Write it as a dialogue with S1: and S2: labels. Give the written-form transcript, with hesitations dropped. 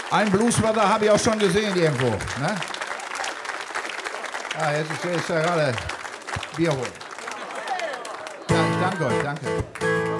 S1: Einen Bluesbrother habe ich auch schon gesehen irgendwo. Ne? Ah, jetzt ist ja gerade Bier holen. Ja, ich danke euch, danke.